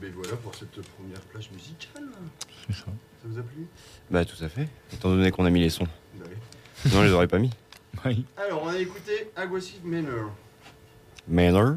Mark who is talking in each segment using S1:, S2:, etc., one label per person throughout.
S1: ben voilà pour cette première plage musicale.
S2: C'est ça.
S1: Ça vous a plu?
S3: Bah tout à fait, étant donné qu'on a mis les sons.
S1: Bah oui.
S3: Sinon on les aurait pas mis.
S2: Oui.
S1: Alors, on a écouté Aggressive Manor.
S3: Manor.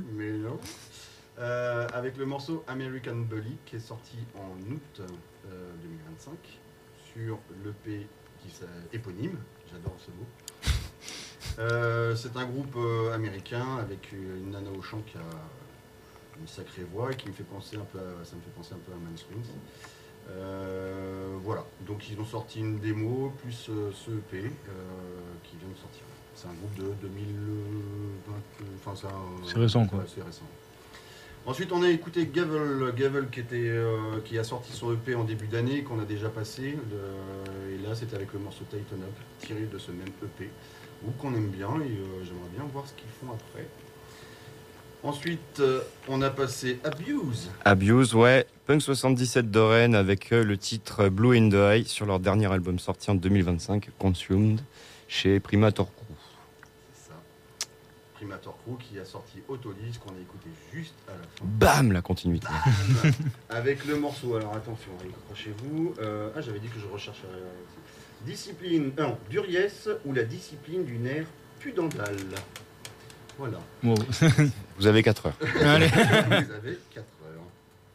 S1: Avec le morceau American Bully qui est sorti en août 2025 sur l'EP éponyme. J'adore ce mot. C'est un groupe américain avec une nana au chant qui a une sacrée voix et qui me fait penser un peu à Mansqueens. Voilà, donc ils ont sorti une démo plus ce EP qui vient de sortir. C'est un groupe de 2020,
S2: c'est récent quoi.
S1: Ouais, c'est récent. Ensuite on a écouté Gavel qui a sorti son EP en début d'année qu'on a déjà passé et là c'était avec le morceau Tighten Up tiré de ce même EP qu'on aime bien et j'aimerais bien voir ce qu'ils font après. Ensuite, on a passé Abuse.
S3: Abuse, ouais. Punk 77 de Rennes avec le titre Blue in the Eye sur leur dernier album sorti en 2025, Consumed, chez Primator Crew.
S1: C'est ça. Primator Crew qui a sorti Autolise qu'on a écouté juste à la fin.
S3: Bam, la continuité.
S1: Bam avec le morceau, alors attention, accrochez-vous. J'avais dit que je rechercherais. Discipline 1, Duriès ou la discipline du nerf pudendal. Voilà.
S2: Wow.
S3: Vous avez 4 heures.
S2: Allez.
S1: Vous avez 4 heures.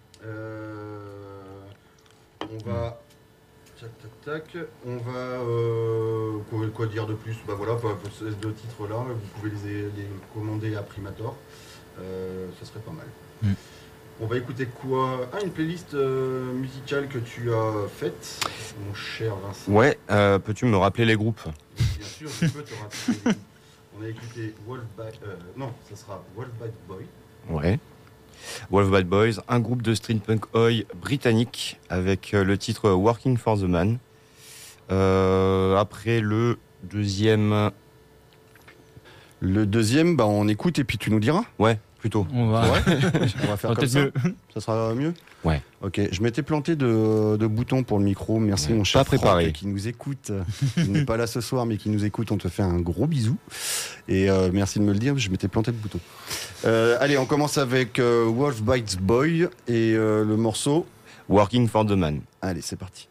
S1: On va... Tac. On va... quoi dire de plus? Bah voilà, ces deux titres-là, vous pouvez les commander à Primator. Ça serait pas mal. On va écouter quoi? Une playlist musicale que tu as faite, mon cher Vincent.
S3: Ouais, peux-tu me rappeler les groupes?
S1: Bien sûr, je peux te rappeler les groupes. On a écouté ça sera Wolf Bite Boy.
S3: Ouais. Wolf Bad Boys, un groupe de street punk oi britannique avec le titre Working for the Man. Après le deuxième,
S4: bah on écoute et puis tu nous diras.
S3: ouais, plutôt.
S2: On va.
S4: Ouais. On va faire comme
S2: peut-être
S4: ça.
S2: mieux.
S4: Ça sera mieux.
S3: Ouais.
S4: Ok, je m'étais planté de boutons pour le micro. Merci
S3: Ouais,
S4: mon cher
S3: pas préparé.
S4: Franck qui nous écoute. Il n'est pas là ce soir mais qui nous écoute. On te fait un gros bisou. Et merci de me le dire, je m'étais planté de boutons. Allez, on commence avec Wolf Bites Boy et le morceau
S3: Working for the Man.
S4: Allez, c'est parti.